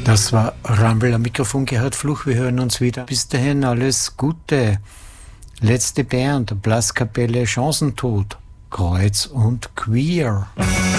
Das war Rumble am Mikrofon, Gerhard Fluch. Wir hören uns wieder. Bis dahin alles Gute. Letzte Band, Blaskapelle, Chancentod, Kreuz und Queer.